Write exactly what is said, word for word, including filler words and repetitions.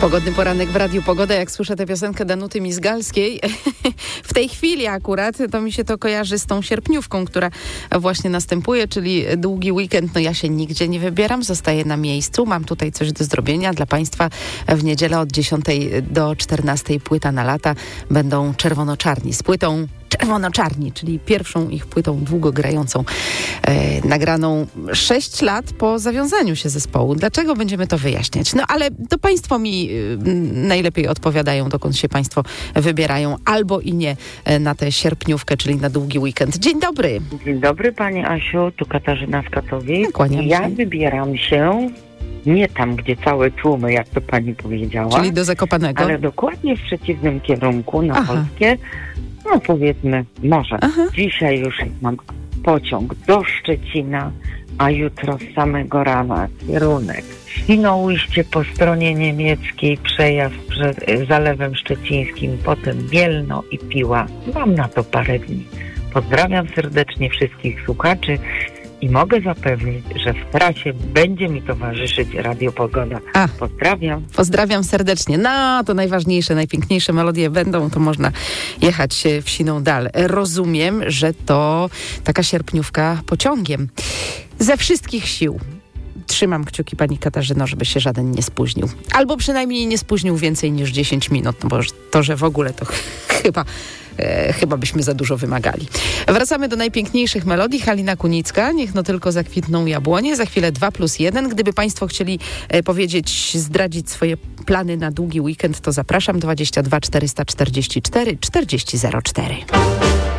Pogodny poranek w Radiu Pogoda. Jak słyszę tę piosenkę Danuty Mizgalskiej, w tej chwili akurat to mi się to kojarzy z tą sierpniówką, która właśnie następuje, czyli długi weekend. No ja się nigdzie nie wybieram, zostaję na miejscu. Mam tutaj coś do zrobienia dla Państwa. W niedzielę od dziesiątej do czternastej płyta na lata będą Czerwono-Czarni z płytą Czerwono-Czarni, czyli pierwszą ich płytą długo grającą, e, nagraną sześć lat po zawiązaniu się zespołu. Dlaczego będziemy to wyjaśniać? No ale to Państwo mi y, najlepiej odpowiadają, dokąd się Państwo wybierają, albo i nie e, na tę sierpniówkę, czyli na długi weekend. Dzień dobry. Dzień dobry Pani Asiu, tu Katarzyna z Katowic. Kłaniam się. Ja wybieram się nie tam, gdzie całe tłumy, jak to Pani powiedziała, Czyli do Zakopanego. ale dokładnie w przeciwnym kierunku, na Aha. Polskie. No powiedzmy, może. Aha. Dzisiaj już mam pociąg do Szczecina, a jutro z samego rana kierunek Świnoujście po stronie niemieckiej, przejazd przed Zalewem Szczecińskim, potem Mielno i Piła. Mam na to parę dni. Pozdrawiam serdecznie wszystkich słuchaczy i mogę zapewnić, że w trasie będzie mi towarzyszyć Radio Pogoda. A. Pozdrawiam. Pozdrawiam serdecznie. No, to najważniejsze, najpiękniejsze melodie będą, to można jechać w siną dal. Rozumiem, że to taka sierpniówka pociągiem. Ze wszystkich sił trzymam kciuki Pani Katarzyno, żeby się żaden nie spóźnił. Albo przynajmniej nie spóźnił więcej niż dziesięć minut, no bo to, że w ogóle to chyba... E, chyba byśmy za dużo wymagali. Wracamy do najpiękniejszych melodii. Halina Kunicka, Niech no tylko zakwitną jabłonie. Za chwilę dwa plus jeden. Gdyby Państwo chcieli e, powiedzieć, zdradzić swoje plany na długi weekend, to zapraszam dwadzieścia dwa czterysta czterdzieści cztery czterdzieści zero cztery.